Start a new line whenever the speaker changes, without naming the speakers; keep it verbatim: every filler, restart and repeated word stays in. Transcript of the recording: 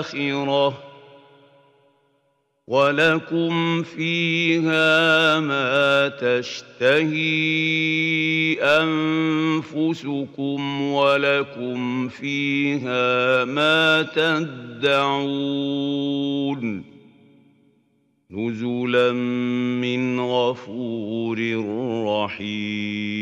الْآخِرَةِ وَلَكُمْ فِيهَا مَا تَشْتَهِي أَنفُسُكُمْ وَلَكُمْ فِيهَا مَا تَدَّعُونَ نُزُلًا مِّنْ غَفُورٍ رَّحِيمٍ